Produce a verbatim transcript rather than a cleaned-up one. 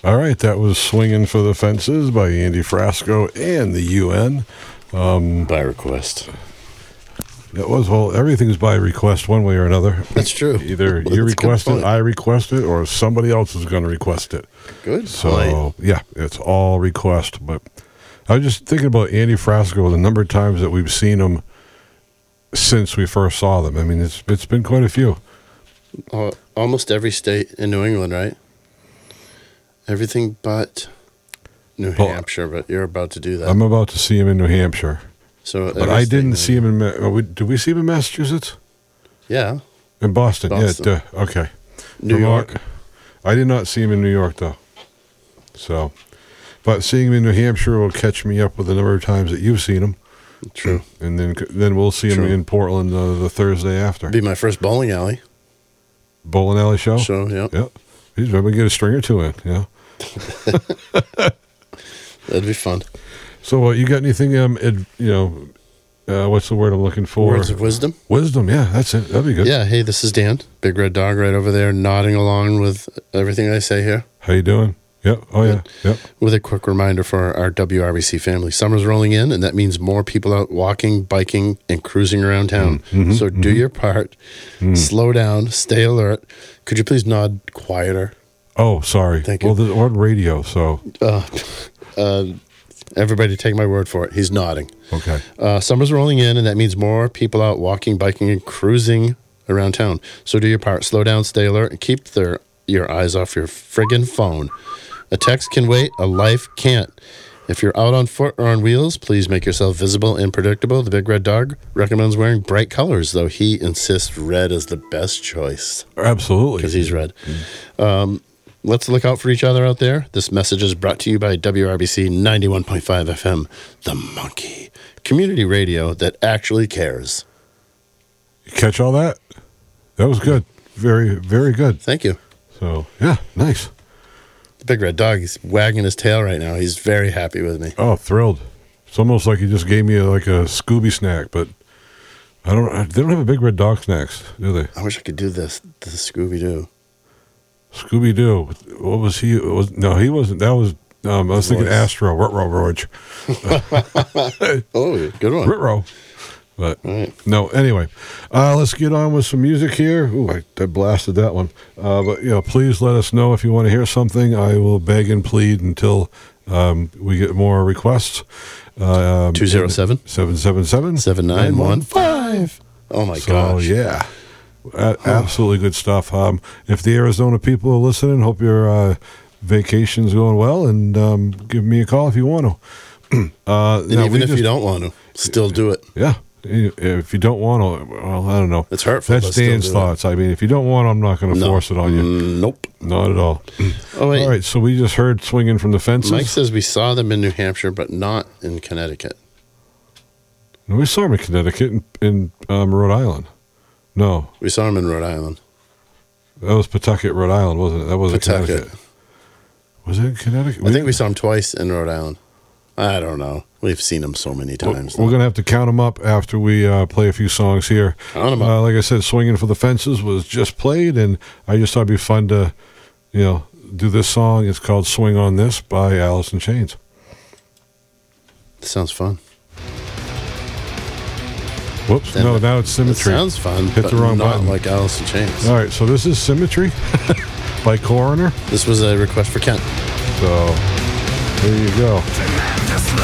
All right, that was Swinging for the Fences by Andy Frasco and the U N. Um, by request. That was, well, everything's by request one way or another. That's true. Either Well, you that's a good request it, point. I request it, or somebody else is going to request it. Good So, point. yeah, it's all request. But I was just thinking about Andy Frasco, the number of times that we've seen him since we first saw them. I mean, it's it's been quite a few. Uh, almost every state in New England, right? Everything but New Well, Hampshire, but you're about to do that. I'm about to see him in New Hampshire. so, But I didn't see him in... Ma- oh, we- Did we see him in Massachusetts? Yeah, In Boston, Boston. yeah. Duh, okay. New Vermont. York. I did not see him in New York, though. So, but seeing him in New Hampshire will catch me up with the number of times that you've seen him. True. And then then we'll see him True. in Portland uh, the Thursday after. Be my first bowling alley Bowling Alley show? show. Yeah, Yep. He's maybe get a string or two in, yeah. that'd be fun. So, uh, you got anything, um, ed, you know, uh, what's the word I'm looking for? Words of wisdom. Wisdom, yeah, that's it. That'd be good. Yeah. Hey, this is Dan, Big Red Dog, right over there, nodding along with everything I say here. How you doing? Yep. Oh, yeah. Yep. With a quick reminder for our W R B C family. Summer's rolling in, and that means more people out walking, biking, and cruising around town. Mm-hmm, so do your part. Mm. Slow down. Stay alert. Could you please nod quieter? Oh, sorry. Thank well, you. Well, on radio, so, Uh, uh, everybody take my word for it. He's nodding. okay. Uh, summer's rolling in, and that means more people out walking, biking, and cruising around town. So do your part. Slow down, stay alert, and keep their, your eyes off your friggin' phone. A text can wait, a life can't. If you're out on foot or on wheels, please make yourself visible and predictable. The Big Red Dog recommends wearing bright colors, though he insists red is the best choice Absolutely. because he's red. Um, let's look out for each other out there. This message is brought to you by W R B C ninety-one point five F M, The Monkey, community radio that actually cares. You catch all that? That was good. Very, very good. Thank you. So, yeah, nice. The Big Red Dog, he's wagging his tail right now. He's very happy with me. Oh, thrilled. It's almost like you just gave me a, like a Scooby snack, but I don't. They don't have a Big Red Dog snacks, do they? I wish I could do this, the Scooby Doo. Scooby Doo. What was he? Was no, he wasn't. That was. Um, I was thinking Voice. Astro. Ruh-roh, Roach. Oh, good one. Ruh-roh. But All right. no. Anyway, uh, let's get on with some music here. Ooh, I, I blasted that one. Uh, but you know, please let us know if you want to hear something. I will beg and plead until um, we get more requests. Um, two oh seven, seven seven seven, seven nine one five. Oh, my So, gosh. yeah, A- absolutely good stuff. Um, if the Arizona people are listening, hope your uh, vacation's going well, and um, give me a call if you want to. uh, And even if you don't want to, still do it. Yeah. If you don't want to, well, I don't know. It's hurtful. That's but still Dan's do it. thoughts. I mean, if you don't want, I'm not going to No. force it on you. Mm, Nope. Not at all. Oh, wait. All right, so we just heard Swinging from the Fences. Mike says we saw them in New Hampshire, but not in Connecticut. No, we saw them in Connecticut and in um, Rhode Island. No, We saw them in Rhode Island. that was Pawtucket, Rhode Island, wasn't it? That wasn't Pawtucket. Connecticut. Was it in Connecticut? I think we saw them twice in Rhode Island. I don't know. We've seen them so many times. We're going to have to count them up after we uh, play a few songs here. Count 'em up. Uh, like I said, Swinging for the Fences was just played, and I just thought it'd be fun to, you know, do this song. It's called Swing on This by Alice in Chains. Sounds fun. Whoops. Then no, it- now it's It Symmetry. sounds fun, Hit but the wrong not button. like Alice in Chains. All right, so this is Symmetry by Coroner. This was a request for Kent. So there you go.